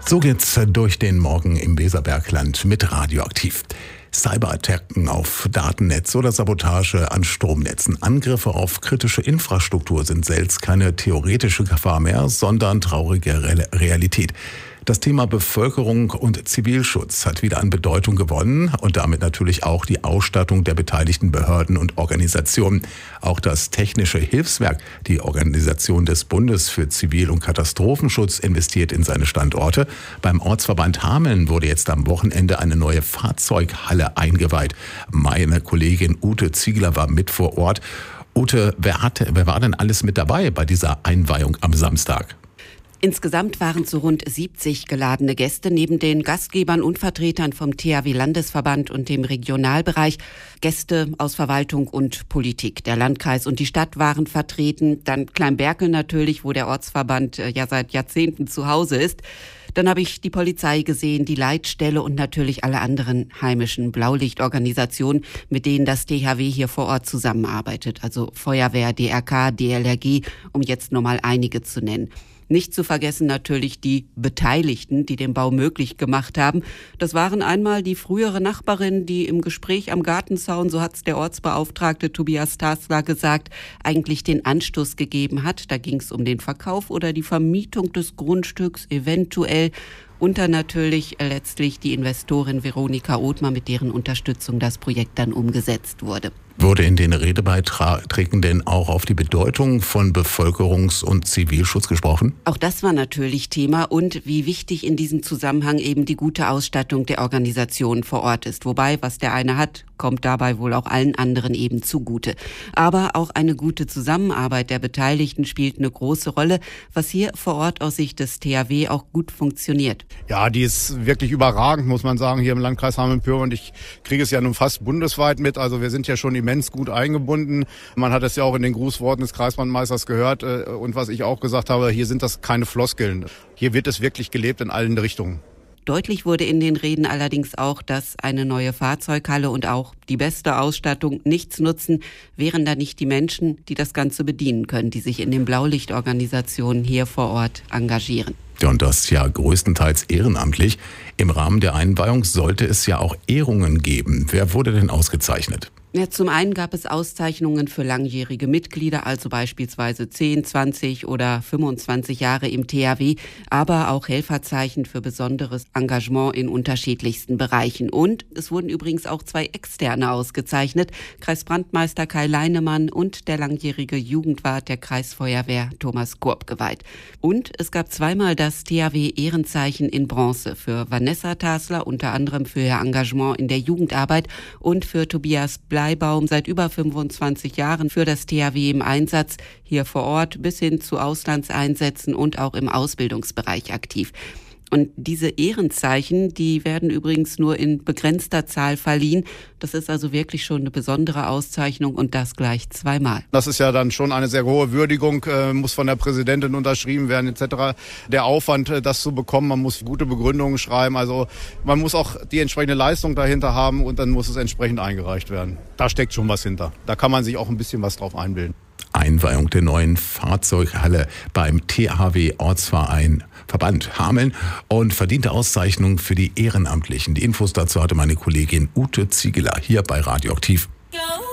So geht's durch den Morgen im Weserbergland mit Radioaktiv. Cyberattacken auf Datennetz oder Sabotage an Stromnetzen. Angriffe auf kritische Infrastruktur sind selbst keine theoretische Gefahr mehr, sondern traurige Realität. Das Thema Bevölkerung und Zivilschutz hat wieder an Bedeutung gewonnen und damit natürlich auch die Ausstattung der beteiligten Behörden und Organisationen. Auch das Technische Hilfswerk, die Organisation des Bundes für Zivil- und Katastrophenschutz, investiert in seine Standorte. Beim Ortsverband Hameln wurde jetzt am Wochenende eine neue Fahrzeughalle eingeweiht. Meine Kollegin Ute Ziegler war mit vor Ort. Ute, wer war denn alles mit dabei bei dieser Einweihung am Samstag? Insgesamt waren so rund 70 geladene Gäste neben den Gastgebern und Vertretern vom THW-Landesverband und dem Regionalbereich. Gäste aus Verwaltung und Politik. Der Landkreis und die Stadt waren vertreten. Dann Kleinberkel natürlich, wo der Ortsverband ja seit Jahrzehnten zu Hause ist. Dann habe ich die Polizei gesehen, die Leitstelle und natürlich alle anderen heimischen Blaulichtorganisationen, mit denen das THW hier vor Ort zusammenarbeitet. Also Feuerwehr, DRK, DLRG, um jetzt nur mal einige zu nennen. Nicht zu vergessen natürlich die Beteiligten, die den Bau möglich gemacht haben. Das waren einmal die frühere Nachbarin, die im Gespräch am Gartenzaun, so hat es der Ortsbeauftragte Tobias Tasler gesagt, eigentlich den Anstoß gegeben hat. Da ging es um den Verkauf oder die Vermietung des Grundstücks eventuell. Und dann natürlich letztlich die Investorin Veronika Othmar, mit deren Unterstützung das Projekt dann umgesetzt wurde. Wurde in den Redebeiträgen denn auch auf die Bedeutung von Bevölkerungs- und Zivilschutz gesprochen? Auch das war natürlich Thema und wie wichtig in diesem Zusammenhang eben die gute Ausstattung der Organisation vor Ort ist. Wobei, was der eine hat, kommt dabei wohl auch allen anderen eben zugute. Aber auch eine gute Zusammenarbeit der Beteiligten spielt eine große Rolle, was hier vor Ort aus Sicht des THW auch gut funktioniert. Ja, die ist wirklich überragend, muss man sagen, hier im Landkreis Hameln-Pyrmont. Und ich kriege es ja nun fast bundesweit mit. Also wir sind ja schon immens gut eingebunden. Man hat es ja auch in den Grußworten des Kreisbrandmeisters gehört. Und was ich auch gesagt habe, hier sind das keine Floskeln. Hier wird es wirklich gelebt in allen Richtungen. Deutlich wurde in den Reden allerdings auch, dass eine neue Fahrzeughalle und auch die beste Ausstattung nichts nutzen, wären da nicht die Menschen, die das Ganze bedienen können, die sich in den Blaulichtorganisationen hier vor Ort engagieren. Ja, und das ja größtenteils ehrenamtlich. Im Rahmen der Einweihung sollte es ja auch Ehrungen geben. Wer wurde denn ausgezeichnet? Ja, zum einen gab es Auszeichnungen für langjährige Mitglieder, also beispielsweise 10, 20 oder 25 Jahre im THW, aber auch Helferzeichen für besonderes Engagement in unterschiedlichsten Bereichen. Und es wurden übrigens auch 2 Externe ausgezeichnet, Kreisbrandmeister Kai Leinemann und der langjährige Jugendwart der Kreisfeuerwehr Thomas Kurb geweiht. Und es gab zweimal das THW-Ehrenzeichen in Bronze für Vanessa Tasler, unter anderem für ihr Engagement in der Jugendarbeit und für Tobias Bleibaum, seit über 25 Jahren für das THW im Einsatz, hier vor Ort bis hin zu Auslandseinsätzen und auch im Ausbildungsbereich aktiv. Und diese Ehrenzeichen, die werden übrigens nur in begrenzter Zahl verliehen. Das ist also wirklich schon eine besondere Auszeichnung und das gleich 2-mal. Das ist ja dann schon eine sehr hohe Würdigung, muss von der Präsidentin unterschrieben werden etc. Der Aufwand, das zu bekommen, man muss gute Begründungen schreiben. Also man muss auch die entsprechende Leistung dahinter haben und dann muss es entsprechend eingereicht werden. Da steckt schon was hinter. Da kann man sich auch ein bisschen was drauf einbilden. Einweihung der neuen Fahrzeughalle beim THW Ortsverein Verband Hameln und verdiente Auszeichnung für die Ehrenamtlichen. Die Infos dazu hatte meine Kollegin Ute Ziegler hier bei Radioaktiv.